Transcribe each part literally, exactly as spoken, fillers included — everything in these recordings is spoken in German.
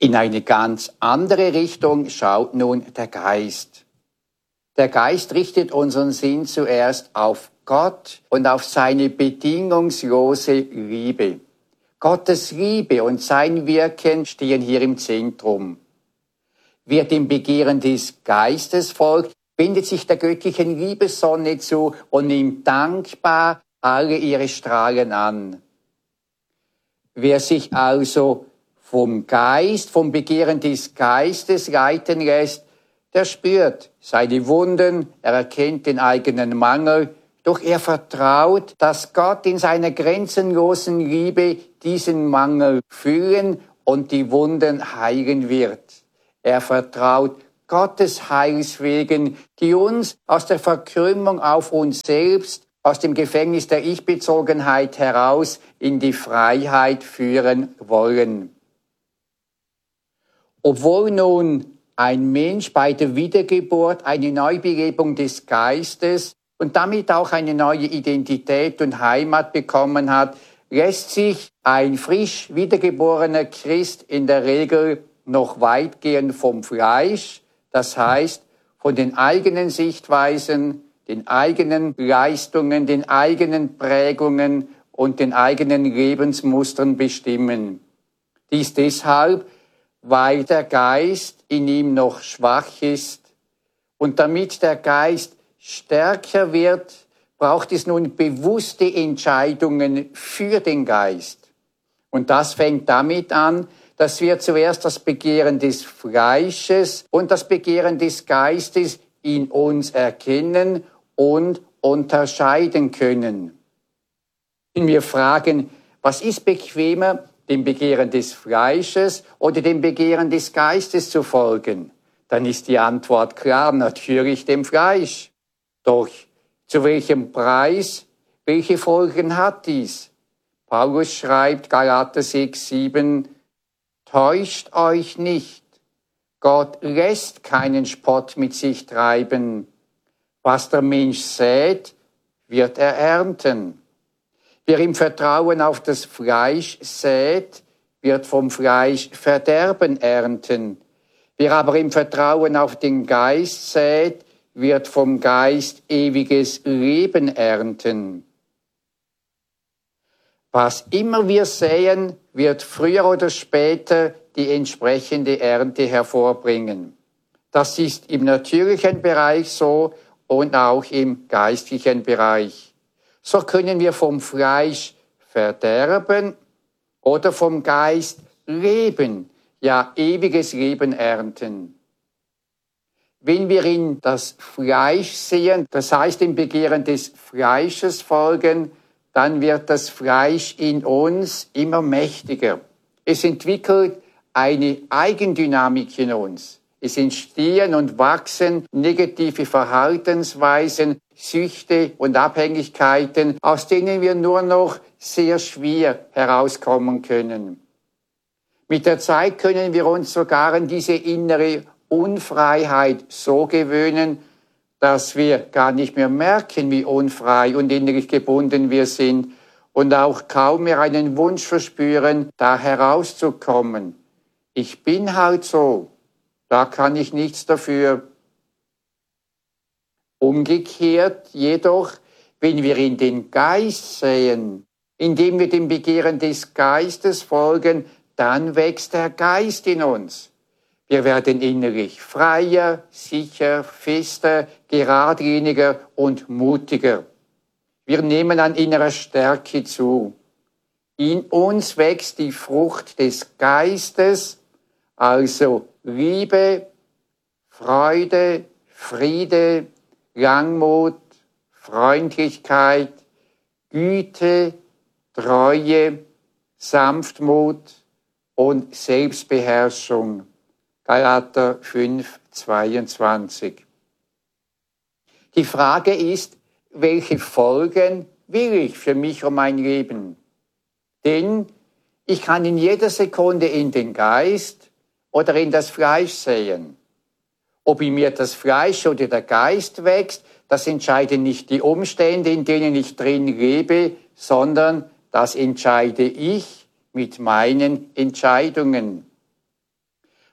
In eine ganz andere Richtung schaut nun der Geist. Der Geist richtet unseren Sinn zuerst auf Gott und auf seine bedingungslose Liebe. Gottes Liebe und sein Wirken stehen hier im Zentrum. Wer dem Begehren des Geistes folgt, wendet sich der göttlichen Liebessonne zu und nimmt dankbar alle ihre Strahlen an. Wer sich also vom Geist, vom Begehren des Geistes leiten lässt, der spürt seine Wunden, er erkennt den eigenen Mangel, doch er vertraut, dass Gott in seiner grenzenlosen Liebe diesen Mangel füllen und die Wunden heilen wird. Er vertraut Gottes Heilswegen, die uns aus der Verkrümmung auf uns selbst, aus dem Gefängnis der Ich-Bezogenheit heraus in die Freiheit führen wollen. Obwohl nun ein Mensch bei der Wiedergeburt eine Neubelebung des Geistes und damit auch eine neue Identität und Heimat bekommen hat, lässt sich ein frisch wiedergeborener Christ in der Regel noch weitgehend vom Fleisch, das heißt von den eigenen Sichtweisen, den eigenen Leistungen, den eigenen Prägungen und den eigenen Lebensmustern bestimmen. Dies deshalb, weil der Geist in ihm noch schwach ist. Und damit der Geist stärker wird, braucht es nun bewusste Entscheidungen für den Geist. Und das fängt damit an, dass wir zuerst das Begehren des Fleisches und das Begehren des Geistes in uns erkennen und unterscheiden können. Wenn wir fragen, was ist bequemer, dem Begehren des Fleisches oder dem Begehren des Geistes zu folgen, dann ist die Antwort klar, natürlich dem Fleisch. Doch zu welchem Preis, welche Folgen hat dies? Paulus schreibt, Galater sechs, sieben, täuscht euch nicht, Gott lässt keinen Spott mit sich treiben. Was der Mensch sät, wird er ernten. Wer im Vertrauen auf das Fleisch sät, wird vom Fleisch Verderben ernten. Wer aber im Vertrauen auf den Geist sät, wird vom Geist ewiges Leben ernten. Was immer wir säen, wird früher oder später die entsprechende Ernte hervorbringen. Das ist im natürlichen Bereich so und auch im geistlichen Bereich. So können wir vom Fleisch Verderben oder vom Geist Leben, ja ewiges Leben ernten. Wenn wir in das Fleisch sehen, das heißt im Begehren des Fleisches folgen, dann wird das Fleisch in uns immer mächtiger. Es entwickelt eine Eigendynamik in uns. Es entstehen und wachsen negative Verhaltensweisen, Süchte und Abhängigkeiten, aus denen wir nur noch sehr schwer herauskommen können. Mit der Zeit können wir uns sogar an diese innere Unfreiheit so gewöhnen, dass wir gar nicht mehr merken, wie unfrei und innerlich gebunden wir sind und auch kaum mehr einen Wunsch verspüren, da herauszukommen. Ich bin halt so, da kann ich nichts dafür. Umgekehrt jedoch, wenn wir in den Geist sehen, indem wir dem Begehren des Geistes folgen, dann wächst der Geist in uns. Wir werden innerlich freier, sicher, fester, geradliniger und mutiger. Wir nehmen an innerer Stärke zu. In uns wächst die Frucht des Geistes, also Liebe, Freude, Friede, Langmut, Freundlichkeit, Güte, Treue, Sanftmut und Selbstbeherrschung. Galater fünf, zweiundzwanzig. Die Frage ist, welche Folgen will ich für mich und mein Leben? Denn ich kann in jeder Sekunde in den Geist oder in das Fleisch säen. Ob in mir das Fleisch oder der Geist wächst, das entscheiden nicht die Umstände, in denen ich drin lebe, sondern das entscheide ich mit meinen Entscheidungen.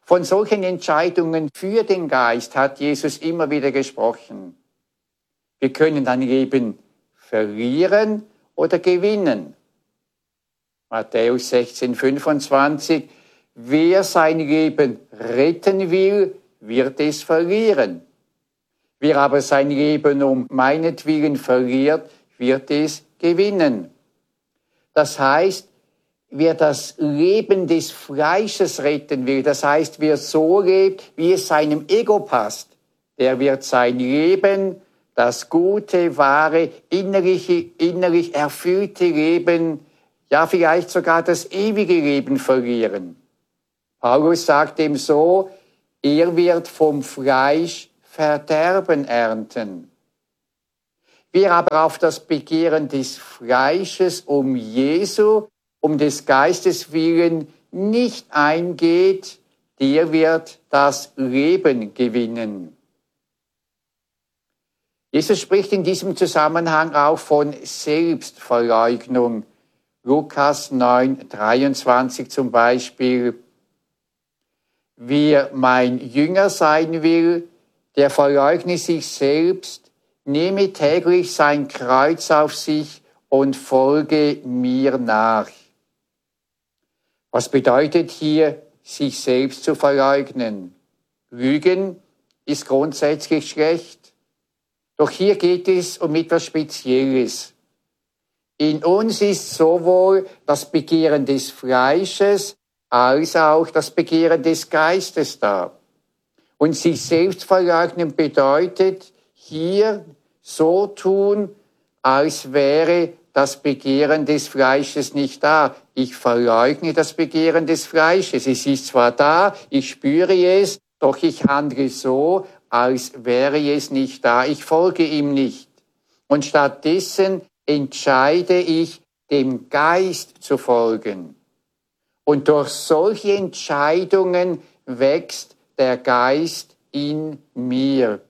Von solchen Entscheidungen für den Geist hat Jesus immer wieder gesprochen. Wir können ein Leben verlieren oder gewinnen. Matthäus sechzehn, fünfundzwanzig. Wer sein Leben retten will, wird es verlieren. Wer aber sein Leben um meinetwillen verliert, wird es gewinnen. Das heißt, wer das Leben des Fleisches retten will, das heißt, wer so lebt, wie es seinem Ego passt, der wird sein Leben, das gute, wahre, innerliche, innerlich erfüllte Leben, ja vielleicht sogar das ewige Leben verlieren. Paulus sagt ihm so, er wird vom Fleisch Verderben ernten. Wer aber auf das Begehren des Fleisches um Jesu, um des Geistes willen nicht eingeht, der wird das Leben gewinnen. Jesus spricht in diesem Zusammenhang auch von Selbstverleugnung. Lukas neun, dreiundzwanzig zum Beispiel. Wer mein Jünger sein will, der verleugne sich selbst, nehme täglich sein Kreuz auf sich und folge mir nach. Was bedeutet hier, sich selbst zu verleugnen? Lügen ist grundsätzlich schlecht. Doch hier geht es um etwas Spezielles. In uns ist sowohl das Begehren des Fleisches als auch das Begehren des Geistes da. Und sich selbst verleugnen bedeutet, hier so tun, als wäre das Begehren des Fleisches nicht da. Ich verleugne das Begehren des Fleisches. Es ist zwar da, ich spüre es, doch ich handle so, als wäre es nicht da. Ich folge ihm nicht. Und stattdessen entscheide ich, dem Geist zu folgen. Und durch solche Entscheidungen wächst der Geist in mir.